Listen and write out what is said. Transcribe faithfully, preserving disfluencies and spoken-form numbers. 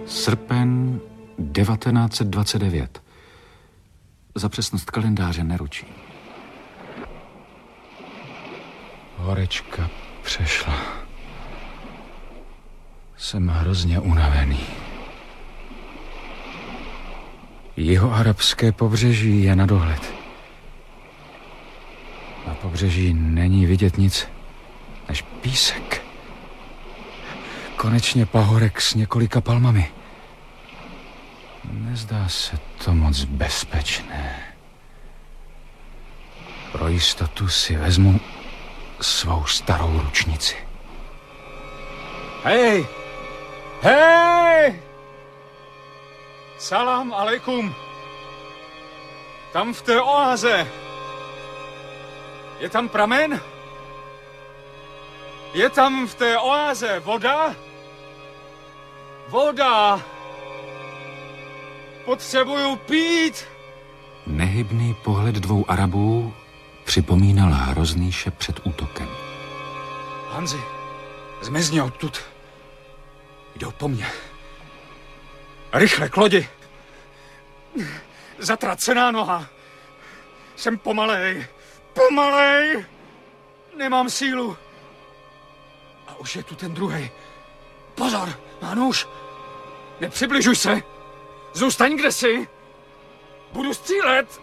Srpen devatenáct set dvacet devět. Za přesnost kalendáře neručí. Horečka přešla. Jsem hrozně unavený. Jihoarabské pobřeží je na dohled. Na pobřeží není vidět nic než písek. Konečně pahorek s několika palmami. Nezdá se to moc bezpečné. Pro jistotu si vezmu svou starou ručnici. Hej! Hej! Salam alejkum. Tam v té oáze. Je tam pramen? Je tam v té oáze voda? Voda! Potřebuju pít! Nehybný pohled dvou Arabů připomínal hrozný šep před útokem. Hanzi, zmizni odtud. Jdou po mně. Rychle, k lodi. Zatracená noha. Jsem pomalej. Pomalej! Nemám sílu. A už je tu ten druhej. Pozor, má nůž. Nepřibližuj se. Zůstaň kde jsi. Budu střílet.